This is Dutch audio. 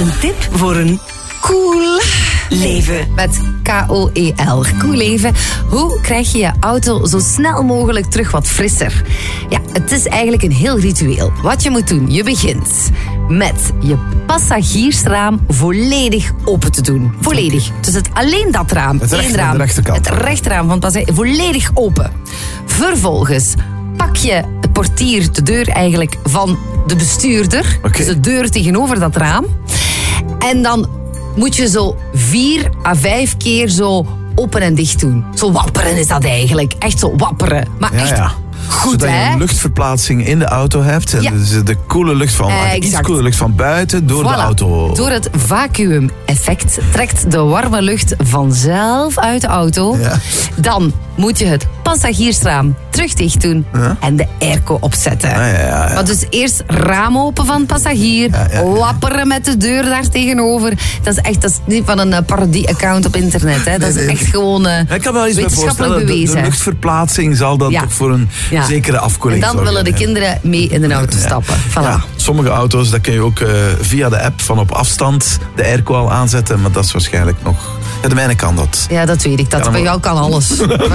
Een tip voor een cool leven. Met K-O-E-L. Cool leven. Hoe krijg je je auto zo snel mogelijk terug wat frisser? Ja, het is eigenlijk een heel ritueel. Wat je moet doen, je begint met je passagiersraam volledig open te doen. Volledig. Dus alleen dat raam. Het rechter, één raam. de rechterkant. Het rechterraam van het passagier volledig open. Vervolgens pak je het portier, de deur eigenlijk, van de bestuurder. Oké. Dus de deur tegenover dat raam. En dan moet je zo 4 à 5 keer zo open en dicht doen. Zo wapperen is dat eigenlijk. Echt zo wapperen. Maar echt goed, zodat hè? je een luchtverplaatsing in de auto hebt. En Ja. dus de koele lucht van, iets Exact. koele lucht van buiten door de Voilà. auto. Door het vacuüm-effect trekt de warme lucht vanzelf uit de auto. Ja. Dan moet je het passagiersraam terug dicht doen en de airco opzetten. Ja. Maar dus eerst raam open van het passagier, wapperen met de deur daar tegenover. Dat is niet van een parodie-account op internet. Hè. Dat is echt gewoon Ik kan wel iets bij wetenschappelijk voorstellen. bewezen. De luchtverplaatsing zal dan Ja. toch voor een Ja. zekere afkoeling En dan zorgen. willen de kinderen mee in de auto stappen. Voilà. Ja, sommige auto's, dat kun je ook via de app van op afstand de airco al aanzetten. Maar dat is waarschijnlijk nog... Ja, de mijne kan dat. Ja, dat weet ik. Dat Ja, bij maar- jou kan alles.